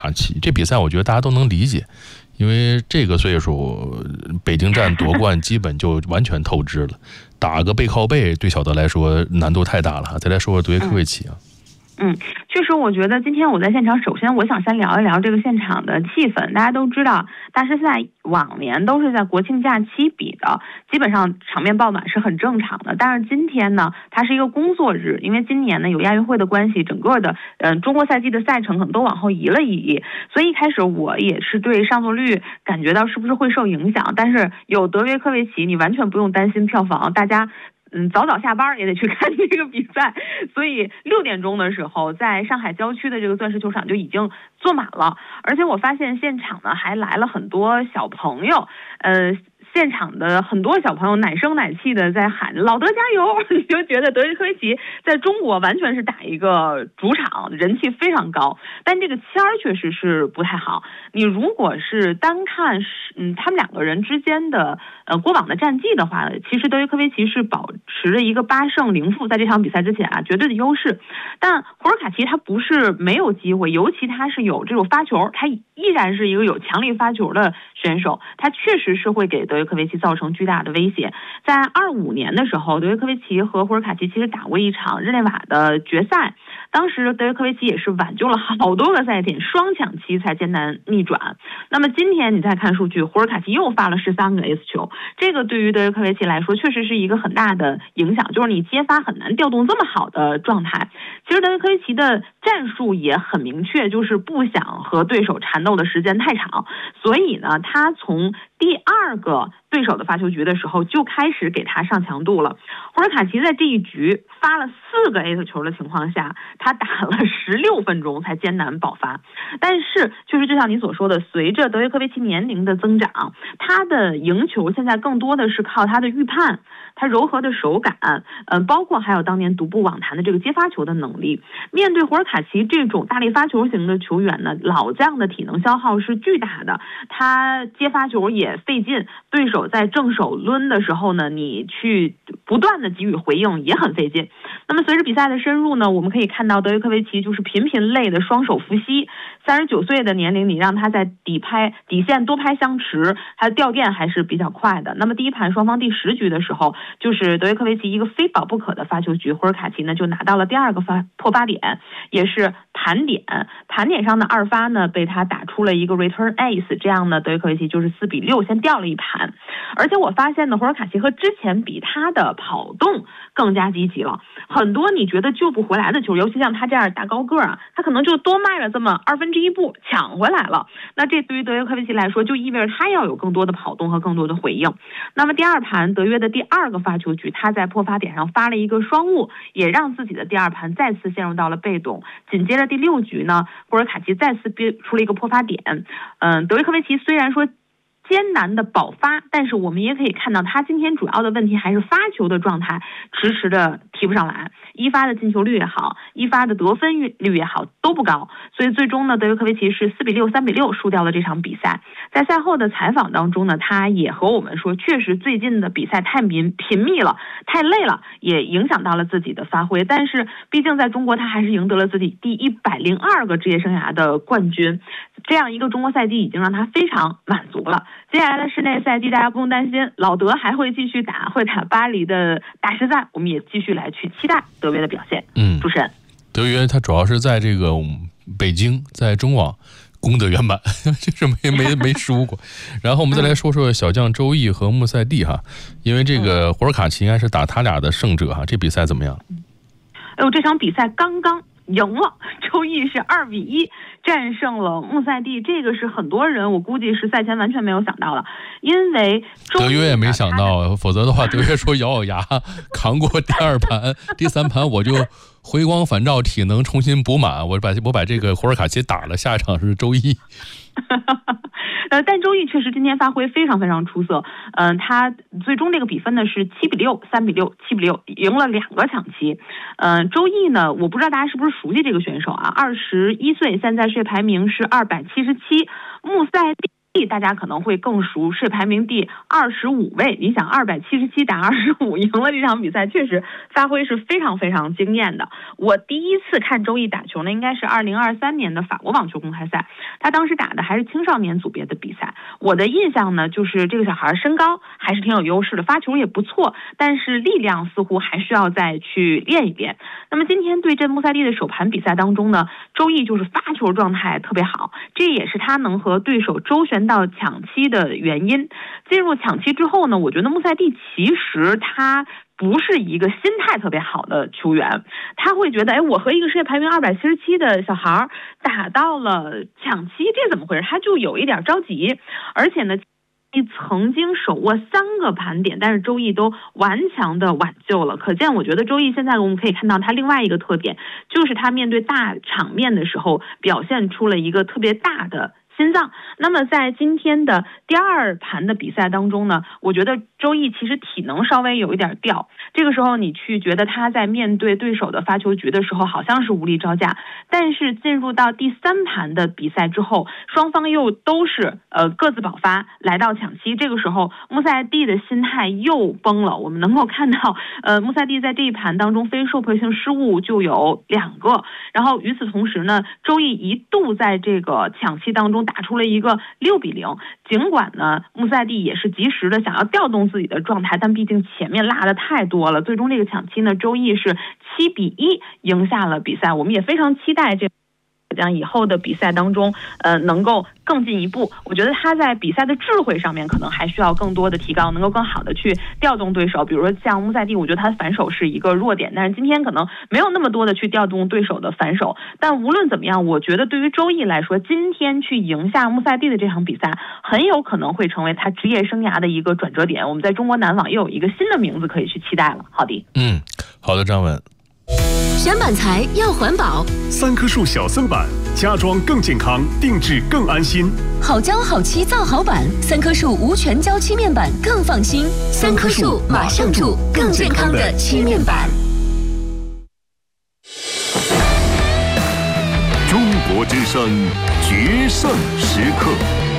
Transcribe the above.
奇，这比赛我觉得大家都能理解，因为这个岁数，北京站夺冠基本就完全透支了，打个背靠背对小德来说难度太大了。再来说说德约科维奇啊。 确实，我觉得今天我在现场，首先我想先聊一聊这个现场的气氛。大家都知道，大师赛往年都是在国庆假期比的，基本上场面爆满是很正常的。但是今天呢，它是一个工作日，因为今年呢有亚运会的关系，整个的中国赛季的赛程可能都往后移了一移，所以一开始我也是对上座率感觉到是不是会受影响。但是有德约科维奇，你完全不用担心票房，大家早早下班也得去看这个比赛，所以6点钟的时候，在上海郊区的这个钻石球场就已经坐满了，而且我发现现场呢还来了很多小朋友，现场的很多小朋友奶声奶气的在喊老德加油，你就觉得德约科维奇在中国完全是打一个主场，人气非常高，但这个签儿确实是不太好。你如果是单看他们两个人之间的过往的战绩的话，其实德约科维奇是保持着一个8胜0负，在这场比赛之前绝对的优势。但胡尔卡奇他不是没有机会，尤其他是有这种发球，他依然是一个有强力发球的选手，他确实是会给德约科维奇造成巨大的威胁。在25年的时候，德约科维奇和胡尔卡奇其实打过一场日内瓦的决赛，当时德约科维奇也是挽救了好多个赛点，双抢七才艰难逆转。那么今天你再看数据，胡尔卡奇又发了13个 S 球，这个对于德约科维奇来说确实是一个很大的影响，就是你接发很难调动这么好的状态。其实德约科维奇的战术也很明确，就是不想和对手缠斗的时间太长，所以呢，他从第2个对手的发球局的时候就开始给他上强度了。胡尔卡奇在这一局发了4个 A 球的情况下，他打了16分钟才艰难爆发。但是确实就像你所说的，随着德约科维奇年龄的增长，他的赢球现在更多的是靠他的预判，他柔和的手感，包括还有当年独步网坛的这个接发球的能力。面对胡尔卡奇这种大力发球型的球员呢，老将的体能消耗是巨大的，他接发球也费劲，对手在正手抡的时候呢，你去不断的给予回应也很费劲。那么随着比赛的深入呢，我们可以看到德约科维奇就是频频累的双手伏羲，39岁的年龄你让他在底线多拍相持，他的掉电还是比较快的。那么第一盘双方第10局的时候，就是德约科维奇一个非保不可的发球局，胡尔卡奇呢就拿到了第2个破发点，也是盘点上的2发呢被他打出了一个 return ace， 这样呢德约科维奇就是4比6先掉了一盘。而且我发现呢，胡尔卡奇和之前比，他的跑动更加积极了，很多你觉得救不回来的球，尤其像他这样大高个他可能就多迈了这么1/2步抢回来了。那这对于德约科维奇来说，就意味着他要有更多的跑动和更多的回应。那么第2盘德约的第2个发球局，他在破发点上发了一个双误，也让自己的第2盘再次陷入到了被动。紧接着第6局呢，胡尔卡奇再次憋出了一个破发点。德约科维奇虽然说艰难的保发，但是我们也可以看到他今天主要的问题还是发球的状态迟迟的提不上来，一发的进球率也好，一发的得分率也好都不高，所以最终呢德约科维奇是4比6 3比6输掉了这场比赛。在赛后的采访当中呢，他也和我们说，确实最近的比赛太频密了，太累了，也影响到了自己的发挥，但是毕竟在中国他还是赢得了自己第102个职业生涯的冠军，这样一个中国赛季已经让他非常满足了。接下来的室内赛季大家不用担心，老德还会继续打，会打巴黎的大师赛，我们也继续来去期待德约的表现。主持人， 德约他主要是在这个北京，在中网功德圆满，就是没输过。然后我们再来说说小将周毅和穆塞蒂哈，因为这个胡尔卡奇应该是打他俩的胜者哈，这比赛怎么样？ 这场比赛刚刚赢了，周毅是2比1战胜了穆塞蒂，这个是很多人我估计是赛前完全没有想到的，因为德约也没想到，否则的话德约说咬牙扛过第2盘，第3盘我就回光返照，体能重新补满，我把这个胡尔卡奇打了，下一场是周毅。 但周毅确实今天发挥非常非常出色，他最终这个比分呢是7比6 3比6 7比6，赢了2个抢七。周毅呢，我不知道大家是不是熟悉这个选手啊，21岁，现在世界排名是277，穆塞蒂大家可能会更熟，世界排名第25位。你想277打25赢了这场比赛，确实发挥是非常非常惊艳的。我第一次看周易打球呢，应该是2023年的法国网球公开赛，他当时打的还是青少年组别的比赛。我的印象呢，就是这个小孩身高还是挺有优势的，发球也不错，但是力量似乎还需要再去练一练。那么今天对阵穆赛蒂的首盘比赛当中呢，周易就是发球状态特别好，这也是他能和对手周旋到抢七的原因。进入抢七之后呢，我觉得穆赛蒂其实他不是一个心态特别好的球员，他会觉得，我和一个世界排名277的小孩打到了抢七，这怎么回事？他就有一点着急，而且呢，曾经手握3个盘点，但是周易都顽强的挽救了。可见我觉得周易现在我们可以看到他另外一个特点，就是他面对大场面的时候表现出了一个特别大的心脏。那么在今天的第2盘的比赛当中呢，我觉得周易其实体能稍微有一点掉，这个时候你去觉得他在面对对手的发球局的时候好像是无力招架，但是进入到第3盘的比赛之后，双方又都是各自爆发来到抢七，这个时候穆赛蒂的心态又崩了。我们能够看到穆赛蒂在这一盘当中非受迫性失误就有2个，然后与此同时呢，周易一度在这个抢七当中打出了一个6-0，尽管呢穆赛蒂也是及时的想要调动自己的状态，但毕竟前面落的太多了，最终这个抢七呢，周易是7-1赢下了比赛。我们也非常期待这样以后的比赛当中能够更进一步。我觉得他在比赛的智慧上面可能还需要更多的提高，能够更好的去调动对手。比如说像穆赛蒂，我觉得他的反手是一个弱点，但是今天可能没有那么多的去调动对手的反手。但无论怎么样，我觉得对于周易来说，今天去赢下穆赛蒂的这场比赛很有可能会成为他职业生涯的一个转折点。我们在中国男网又有一个新的名字可以去期待了。好的， 好的，张文。 选板材要环保 ，3棵树小森板，家装更健康，定制更安心。 好胶好漆造好板，3棵树无全胶漆面板更放心。3棵树马上住，更健康的漆面板。 中国之声决胜时刻。